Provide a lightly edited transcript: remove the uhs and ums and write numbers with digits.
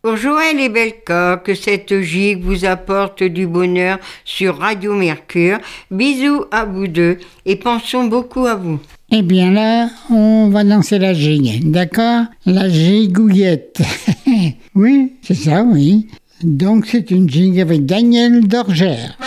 Pour Joël et Belka, que cette gigue vous apporte du bonheur sur Radio Mercure. Bisous à vous deux et pensons beaucoup à vous. Eh bien là, on va danser la gigue, d'accord? La gigouillette. Oui, c'est ça, oui. Donc c'est une gigue avec Daniel Dorgère.